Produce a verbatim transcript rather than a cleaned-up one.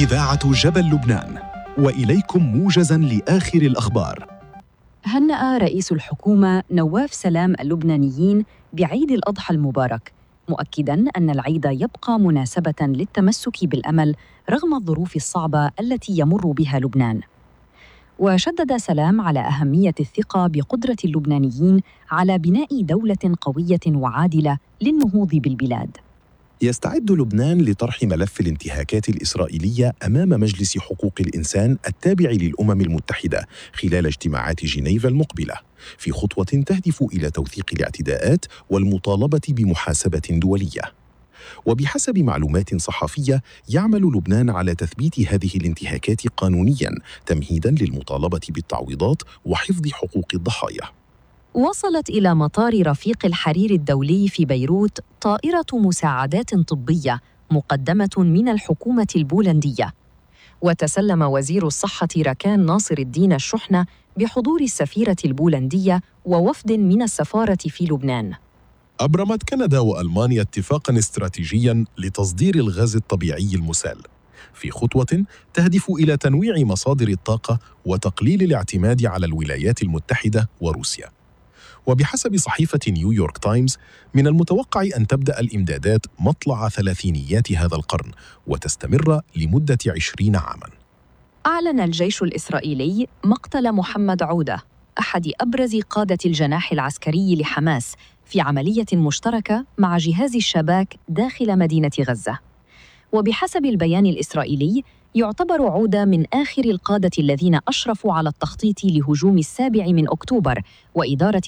إذاعة جبل لبنان، وإليكم موجزاً لآخر الأخبار. هنأ رئيس الحكومة نواف سلام اللبنانيين بعيد الأضحى المبارك، مؤكداً أن العيد يبقى مناسبة للتمسك بالأمل رغم الظروف الصعبة التي يمر بها لبنان. وشدد سلام على أهمية الثقة بقدرة اللبنانيين على بناء دولة قوية وعادلة للنهوض بالبلاد. يستعد لبنان لطرح ملف الانتهاكات الإسرائيلية أمام مجلس حقوق الإنسان التابع للأمم المتحدة خلال اجتماعات جنيف المقبلة، في خطوة تهدف إلى توثيق الاعتداءات والمطالبة بمحاسبة دولية. وبحسب معلومات صحفية، يعمل لبنان على تثبيت هذه الانتهاكات قانونياً تمهيداً للمطالبة بالتعويضات وحفظ حقوق الضحايا. وصلت إلى مطار رفيق الحرير الدولي في بيروت طائرة مساعدات طبية مقدمة من الحكومة البولندية، وتسلم وزير الصحة ركان ناصر الدين الشحنة بحضور السفيرة البولندية ووفد من السفارة في لبنان. أبرمت كندا وألمانيا اتفاقاً استراتيجياً لتصدير الغاز الطبيعي المسال، في خطوة تهدف إلى تنويع مصادر الطاقة وتقليل الاعتماد على الولايات المتحدة وروسيا. وبحسب صحيفة نيويورك تايمز، من المتوقع أن تبدأ الإمدادات مطلع ثلاثينيات هذا القرن وتستمر لمدة عشرين عاماً. أعلن الجيش الإسرائيلي مقتل محمد عودة، أحد أبرز قادة الجناح العسكري لحماس، في عملية مشتركة مع جهاز الشباك داخل مدينة غزة. وبحسب البيان الإسرائيلي، يعتبر عودة من آخر القادة الذين أشرفوا على التخطيط لهجوم السابع من أكتوبر وإدارة